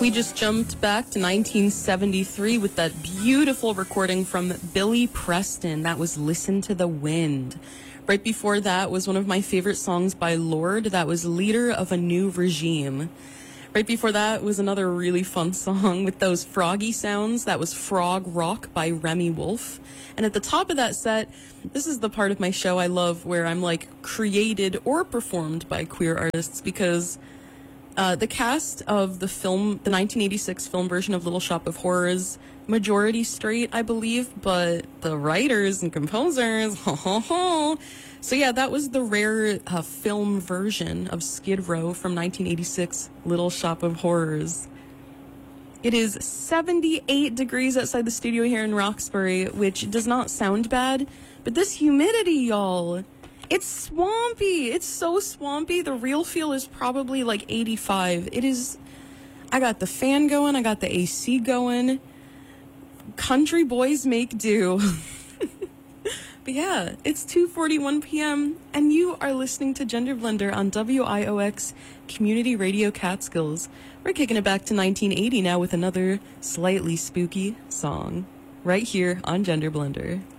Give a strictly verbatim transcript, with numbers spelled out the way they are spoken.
We just jumped back to nineteen seventy-three with that beautiful recording from Billy Preston. That was Listen to the Wind. Right before that was one of my favorite songs by Lorde. That was Leader of a New Regime. Right before that was another really fun song with those froggy sounds. That was Frog Rock by Remy Wolf. And at the top of that set, this is the part of my show I love where I'm like created or performed by queer artists, because Uh, the cast of the film, the nineteen eighty-six film version of Little Shop of Horrors, majority straight, I believe, but the writers and composers, ho ho ho. So yeah, that was the rare uh, film version of Skid Row from nineteen eighty-six, Little Shop of Horrors. It is seventy-eight degrees outside the studio here in Roxbury, which does not sound bad, but this humidity, y'all. It's swampy. It's so swampy. The real feel is probably like eighty-five. It is, I got the fan going. I got the A C going. Country boys make do. But yeah, it's two forty-one p.m. and you are listening to Gender Blender on W I O X Community Radio Catskills. We're kicking it back to nineteen eighty now with another slightly spooky song right here on Gender Blender.